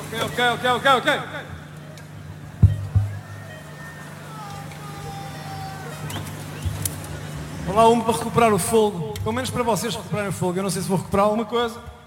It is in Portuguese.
Ok. Vou lá para recuperar o fogo. Pelo menos para vocês recuperarem o fogo. Eu não sei se vou recuperar alguma coisa.